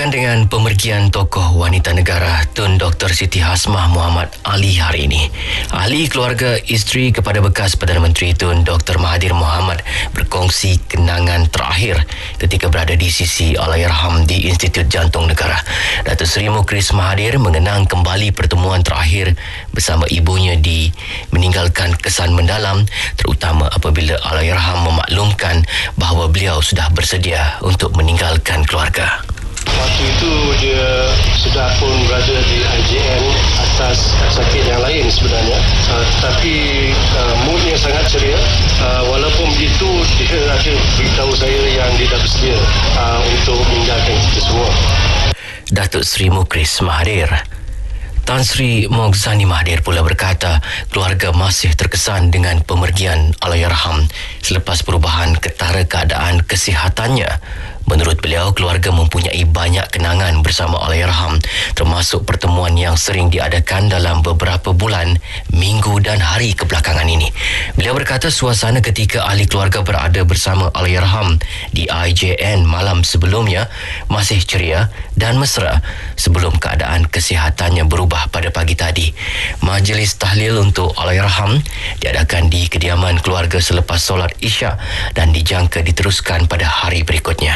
Berkaitan dengan pemergian tokoh wanita negara Tun Dr. Siti Hasmah Muhammad Ali hari ini, ahli keluarga isteri kepada bekas Perdana Menteri Tun Dr. Mahathir Mohamad berkongsi kenangan terakhir ketika berada di sisi Allahyarham di Institut Jantung Negara. Datuk Seri Mukhris Mahathir mengenang kembali pertemuan terakhir bersama ibunya di meninggalkan kesan mendalam, terutama apabila Allahyarham memaklumkan bahawa beliau sudah bersedia untuk meninggalkan keluarga. Waktu itu dia sudah pun berada di IJN atas sakit yang lain sebenarnya, tetapi moodnya sangat ceria. Walaupun begitu, dia ada beritahu saya yang dia dah bersedia untuk meninggalkan kita semua. Datuk Seri Mukhris Mahathir. Tan Sri Moghzani Mahathir pula berkata keluarga masih terkesan dengan pemergian Allahyarham selepas perubahan ketara keadaan kesihatannya. Menurut beliau, keluarga mempunyai banyak kenangan bersama Allahyarham, termasuk pertemuan yang sering diadakan dalam beberapa bulan, minggu dan hari kebelakangan ini. Beliau berkata suasana ketika ahli keluarga berada bersama Allahyarham di IJN malam sebelumnya masih ceria dan mesra sebelum keadaan kesihatannya berubah pada pagi tadi. Majlis tahlil untuk Allahyarham diadakan di kediaman keluarga selepas solat Isyak dan dijangka diteruskan pada hari berikutnya.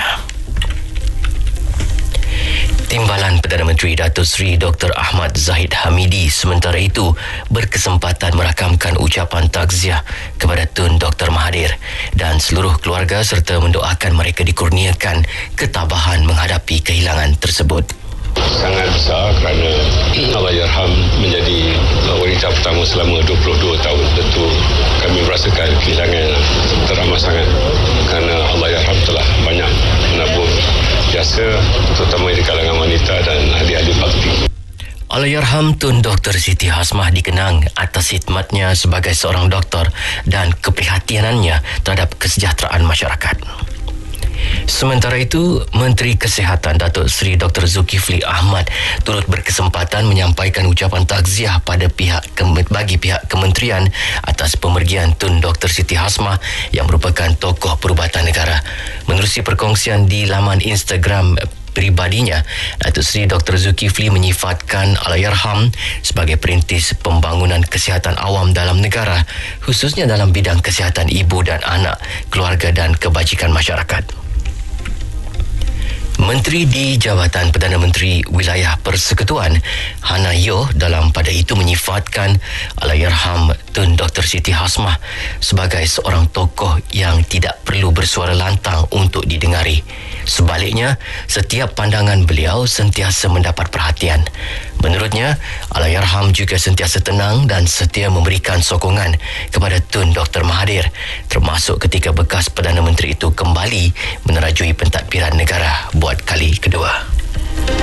Timbalan Perdana Menteri Datuk Seri Dr. Ahmad Zahid Hamidi sementara itu berkesempatan merakamkan ucapan takziah kepada Tun Dr. Mahathir dan seluruh keluarga serta mendoakan mereka dikurniakan ketabahan menghadapi kehilangan tersebut. Sangat besar kerana Allahyarham menjadi wanita pertama selama 22 tahun. Tentu kami merasakan kehilangan teramat sangat kerana Allahyarham telah banyak menabur jasa terutama di kalangan wanita dan ahli-ahli bakti. Allahyarham Tun Dr. Siti Hasmah dikenang atas khidmatnya sebagai seorang doktor dan keprihatinannya terhadap kesejahteraan masyarakat. Sementara itu, Menteri Kesihatan Datuk Seri Dr. Zulkifli Ahmad turut berkesempatan menyampaikan ucapan takziah bagi pihak kementerian atas pemergian Tun Dr. Siti Hasmah yang merupakan tokoh perubatan negara. Menerusi perkongsian di laman Instagram peribadinya, Datuk Seri Dr. Zulkifli menyifatkan Allahyarham sebagai perintis pembangunan kesihatan awam dalam negara, khususnya dalam bidang kesihatan ibu dan anak, keluarga dan kebajikan masyarakat. Menteri di Jabatan Perdana Menteri Wilayah Persekutuan Hannah Yeoh dalam pada itu menyifatkan Allahyarham Tun Dr. Siti Hasmah sebagai seorang tokoh yang tidak perlu bersuara lantang untuk didengari. Sebaliknya, setiap pandangan beliau sentiasa mendapat perhatian. Menurutnya, Allahyarham juga sentiasa tenang dan setia memberikan sokongan kepada Tun Dr. Mahathir, termasuk ketika bekas Perdana Menteri itu kembali menerajui pentadbiran negara buat kali kedua.